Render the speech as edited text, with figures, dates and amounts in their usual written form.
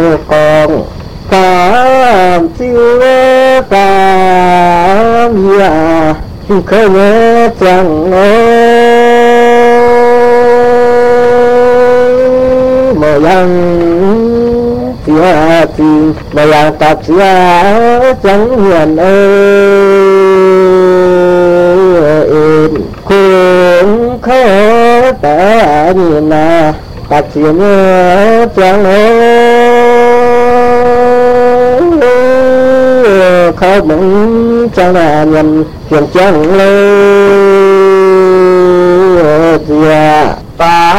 con cảm siêu cảm ya khơi nhớ chẳng ơi mà yang sia tình mà yang tập sia chẳng hiền ơi cũng khó ta nhìn na tập sia nhớ chẳng ơi khó mong chẳng là nhìn hiền chẳng ơi sia ta